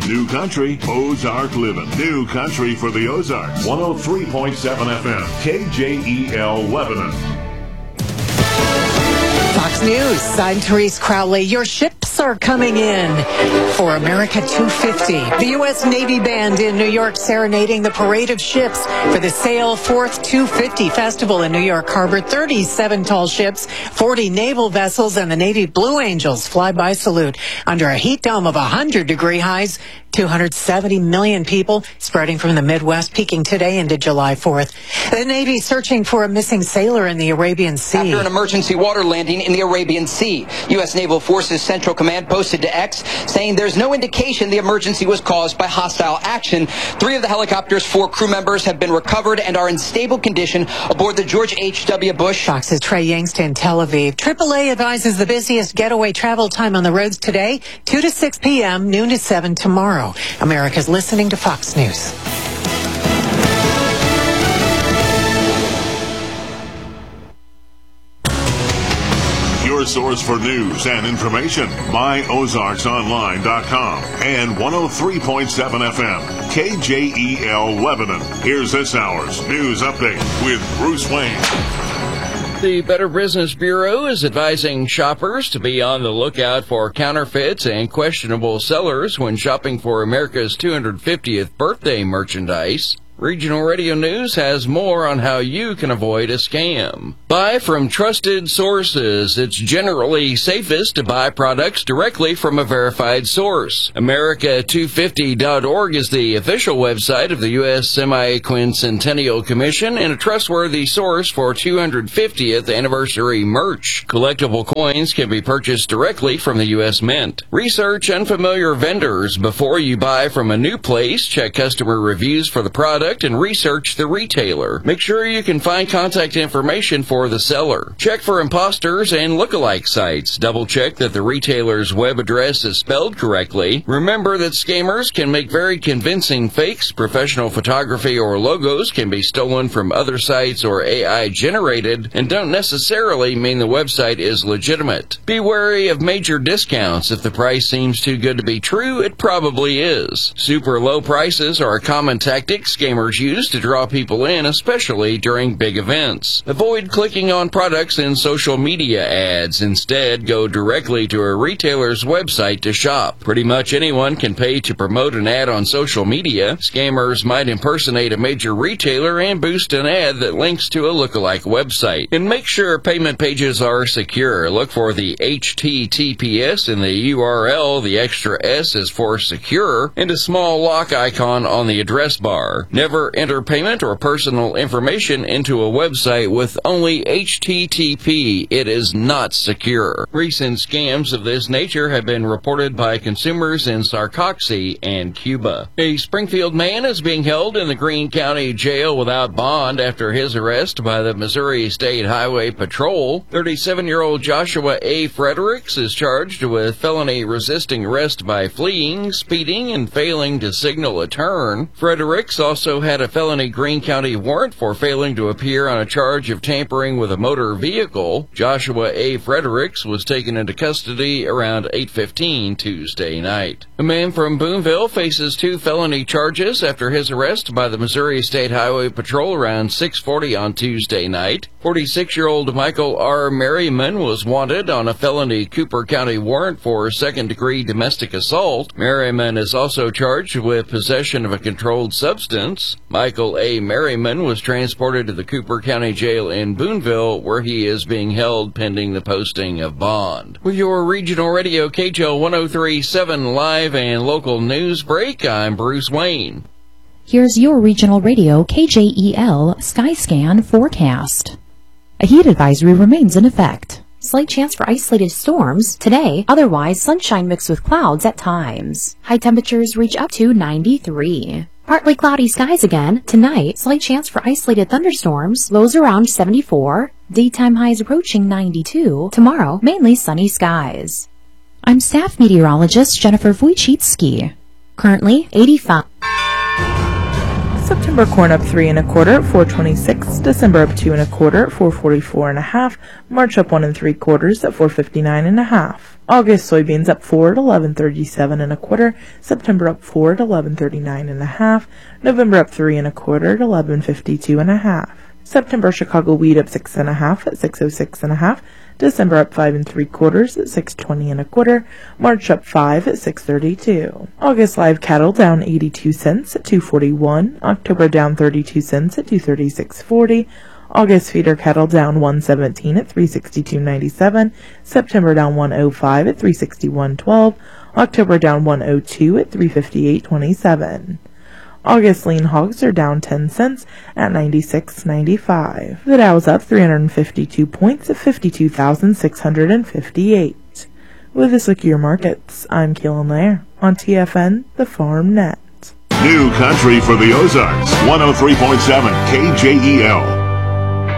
New Country, Ozark Living. New Country for the Ozarks. 103.7 FM, KJEL Lebanon. Fox News, I'm Therese Crowley. Your ships are coming in for America 250. The U.S. Navy Band in New York serenading the parade of ships for the Sail Forth 250 Festival in New York Harbor. 37 tall ships, 40 naval vessels, and the Navy Blue Angels flyby salute under a heat dome of 100-degree highs. 270 million people spreading from the Midwest, peaking today into July 4th. The Navy searching for a missing sailor in the Arabian Sea. After an emergency water landing in the Arabian Sea, U.S. Naval Forces Central Command posted to X saying there's no indication the emergency was caused by hostile action. 3 of the helicopter's 4 crew members have been recovered and are in stable condition aboard the George H.W. Bush. Fox's Trey Yangst in Tel Aviv. AAA advises the busiest getaway travel time on the roads today, 2 to 6 p.m., noon to 7 tomorrow. America's listening to Fox News. Your source for news and information. MyOzarksOnline.com and 103.7 FM, KJEL Lebanon. Here's this hour's news update with Bruce Wayne. The Better Business Bureau is advising shoppers to be on the lookout for counterfeits and questionable sellers when shopping for America's 250th birthday merchandise. Regional Radio News has more on how you can avoid a scam. Buy from trusted sources. It's generally safest to buy products directly from a verified source. America250.org is the official website of the U.S. Semi-Quincentennial Commission and a trustworthy source for 250th anniversary merch. Collectible coins can be purchased directly from the U.S. Mint. Research unfamiliar vendors. Before you buy from a new place, check customer reviews for the product and research the retailer. Make sure you can find contact information for the seller. Check for imposters and lookalike sites. Double check that the retailer's web address is spelled correctly. Remember that scammers can make very convincing fakes. Professional photography or logos can be stolen from other sites or AI generated and don't necessarily mean the website is legitimate. Be wary of major discounts. If the price seems too good to be true, it probably is. Super low prices are a common tactic scammers use to draw people in, especially during big events. Avoid clicking on products in social media ads. Instead, go directly to a retailer's website to shop. Pretty much anyone can pay to promote an ad on social media. Scammers might impersonate a major retailer and boost an ad that links to a lookalike website. And make sure payment pages are secure. Look for the HTTPS in the URL. The extra S is for secure, and a small lock icon on the address bar. Never enter payment or personal information into a website with only HTTP. It is not secure. Recent scams of this nature have been reported by consumers in Sarcoxy and Cuba. A Springfield man is being held in the Greene County Jail without bond after his arrest by the Missouri State Highway Patrol. 37-year-old Joshua A. Fredericks is charged with felony resisting arrest by fleeing, speeding, and failing to signal a turn. Fredericks also had a felony Greene County warrant for failing to appear on a charge of tampering with a motor vehicle. Joshua A. Fredericks was taken into custody around 8:15 Tuesday night. A man from Boonville faces 2 felony charges after his arrest by the Missouri State Highway Patrol around 6:40 on Tuesday night. 46-year-old Michael R. Merriman was wanted on a felony Cooper County warrant for second-degree domestic assault. Merriman is also charged with possession of a controlled substance. Michael A. Merriman was transported to the Cooper County Jail in Boonville, where he is being held pending the posting of bond. With your regional radio KJL 103.7 live and local news break, I'm Bruce Wayne. Here's your regional radio KJEL Skyscan forecast. A heat advisory remains in effect. Slight chance for isolated storms today, otherwise sunshine mixed with clouds at times. High temperatures reach up to 93. Partly cloudy skies again. Tonight, slight chance for isolated thunderstorms, lows around 74. Daytime highs approaching 92. Tomorrow, mainly sunny skies. I'm staff meteorologist Jennifer Wojcicki. Currently, 85. September corn up 3 1/4 at 426. December up 2 1/4 at 444 1/2. March up 1 3/4 at 459 1/2. August soybeans up 4 at 11.37 1/4. September up 4 at 11.39 1/2. November up 3 1/4 at 11.52 1/2. September Chicago wheat up 6 1/2 at 6.06 1/2. December up 5 3/4 at 6.20 1/4. March up 5 at 6.32. August live cattle down 82 cents at 2.41. October down 32 cents at 2.36.40. August feeder cattle down 117 at 362.97. September down 105 at 361.12. October down 102 at 358.27. August lean hogs are down 10 cents at 96.95. The Dow's up 352 points at 52,658. With this look at your markets, I'm Keelan Lair on TFN, the Farm Net. New country for the Ozarks, 103.7 KJEL.